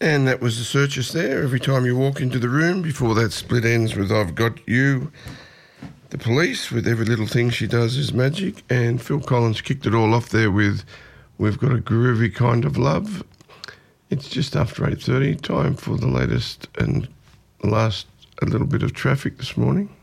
And that was the Searchers there. Every time you walk into the room, before that split ends with I've Got You, The Police, with Every Little Thing She Does Is Magic. And Phil Collins kicked it all off there with We've Got a Groovy Kind of Love. It's just after 8:30, time for the latest and last a little bit of traffic this morning.